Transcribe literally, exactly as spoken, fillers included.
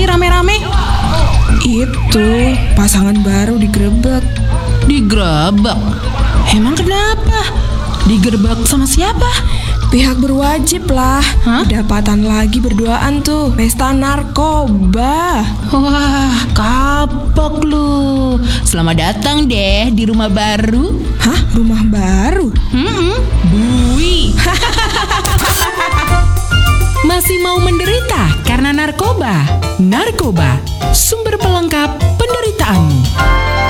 sih rame-rame? Itu pasangan baru digerebek. Digerebek? Emang kenapa? Digerebek sama siapa? Pihak berwajib lah. Hah? Kedapatan lagi berduaan tuh. Pesta narkoba. Wah, kapok lu. Selamat datang deh di rumah baru. Hah? Rumah baru? Hmm, bui. Masih mau menderita karena narkoba? Narkoba, sumber pelengkap